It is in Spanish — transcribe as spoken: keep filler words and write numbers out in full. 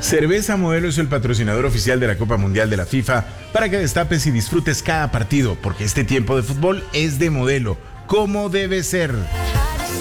Cerveza Modelo es el patrocinador oficial de la Copa Mundial de la FIFA para que destapes y disfrutes cada partido, porque este tiempo de fútbol es de Modelo, como debe ser.